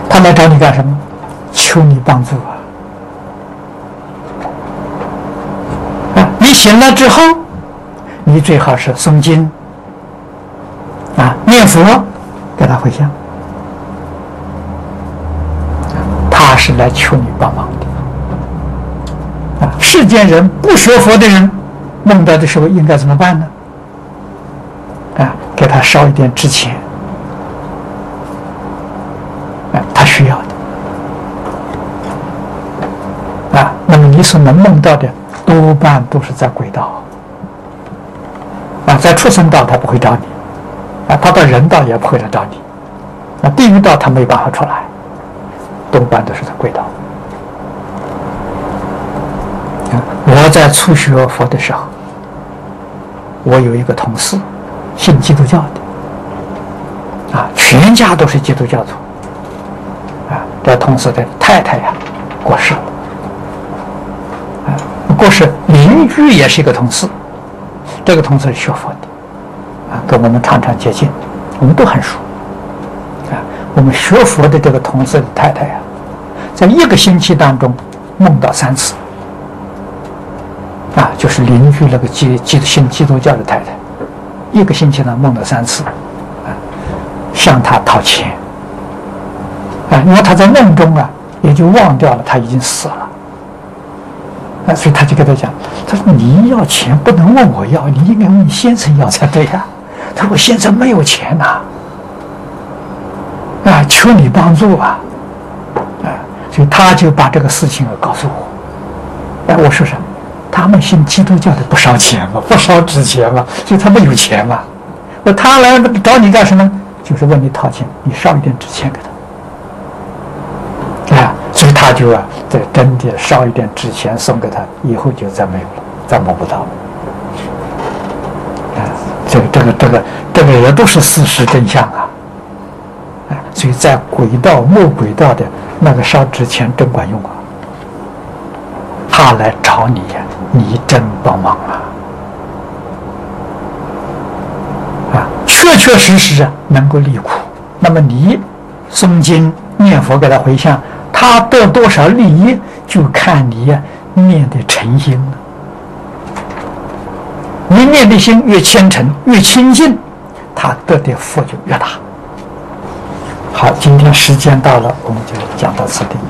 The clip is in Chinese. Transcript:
他来找你干什么？求你帮助啊！你醒了之后，你最好是诵经念佛，给他回向。他是来求你帮忙的世间人不学佛的人，梦到的时候应该怎么办呢？给他烧一点纸钱他需要的那么你所能梦到的多半都是在鬼道在畜生道他不会找你他到人道也不会来找你地狱道他没办法出来，多半都是在鬼道我在初学佛的时候，我有一个同事信基督教的全家都是基督教徒这同事的太太过世了过世邻居也是一个同事，这个同事是学佛的跟我们常常接近，我们都很熟我们学佛的这个同事的太太在一个星期当中梦到3次就是邻居那个信基督教的太太，一个星期呢梦到3次向他讨钱因为他在梦中也就忘掉了他已经死了所以他就跟他讲，他说你要钱不能问我要，你应该问你先生要才对他说我先生没有钱求你帮助所以他就把这个事情告诉我我说什么？他们信基督教的不烧钱嘛，不烧纸钱嘛，所以他们有钱嘛。他来找你干什么？就是问你讨钱，你烧一点纸钱给他所以他就真的烧一点纸钱送给他，以后就再没有了，再摸不到这个也都是事实真相所以在轨道没轨道的那个烧纸钱真管用他来找你你真帮忙确确实实能够离苦。那么你诵经念佛给他回向，他得多少利益，就看你念的诚心了。你念的心越虔诚越清净，他得的福就越大。好，今天时间到了，我们就讲到此地。